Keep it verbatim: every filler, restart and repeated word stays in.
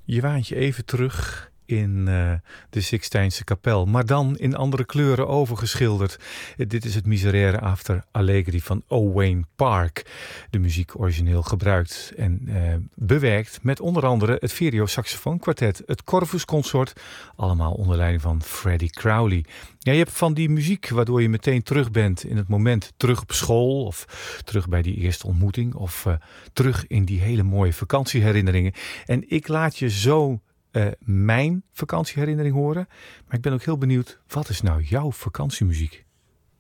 Je waant je even terug in uh, de Sixtijnse kapel, maar dan in andere kleuren overgeschilderd. Uh, dit is het Miserere After Allegri van Owain Park. De muziek origineel gebruikt en uh, bewerkt met onder andere het Verio Saxofoonkwartet, het Corvus Consort, allemaal onder leiding van Freddie Crowley. Ja, je hebt van die muziek waardoor je meteen terug bent in het moment, terug op school of terug bij die eerste ontmoeting of uh, terug in die hele mooie vakantieherinneringen. En ik laat je zo uh, mijn vakantieherinnering horen, maar ik ben ook heel benieuwd, wat is nou jouw vakantiemuziek?